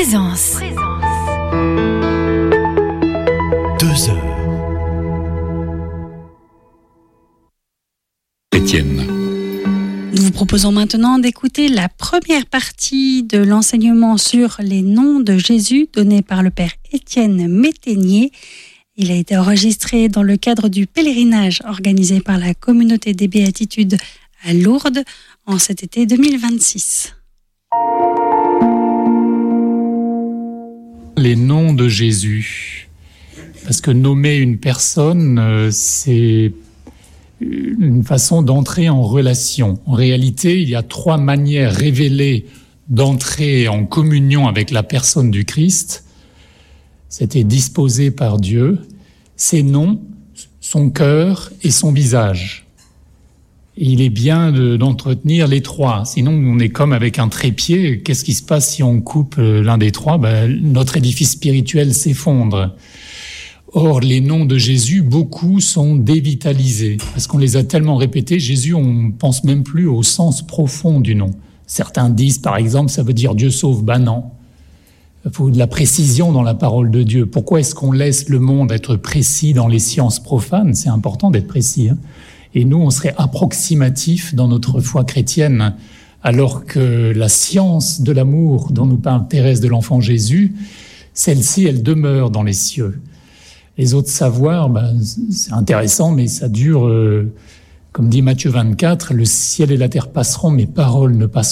Présence. 2 heures. Étienne. Nous vous proposons maintenant d'écouter la première partie de l'enseignement sur les noms de Jésus donné par le père Étienne Métainier. Il a été enregistré dans le cadre du pèlerinage organisé par la communauté des Béatitudes à Lourdes en cet été 2026. Les noms de Jésus. Parce que nommer une personne, c'est une façon d'entrer en relation. En réalité, il y a 3 manières révélées d'entrer en communion avec la personne du Christ. C'était disposé par Dieu, ses noms, son cœur et son visage. Et il est bien d'entretenir les 3, sinon on est comme avec un trépied. Qu'est-ce qui se passe si on coupe l'un des 3 ? Notre édifice spirituel s'effondre. Or, les noms de Jésus, beaucoup sont dévitalisés, parce qu'on les a tellement répétés. Jésus, on pense même plus au sens profond du nom. Certains disent, par exemple, ça veut dire Dieu sauve. Non. Il faut de la précision dans la parole de Dieu. Pourquoi est-ce qu'on laisse le monde être précis dans les sciences profanes ? C'est important d'être précis. Et nous, on serait approximatifs dans notre foi chrétienne, alors que la science de l'amour dont nous parle Thérèse de l'Enfant Jésus, celle-ci, elle demeure dans les cieux. Les autres savoirs, c'est intéressant, mais ça dure, comme dit Matthieu 24, le ciel et la terre passeront, mes paroles ne passeront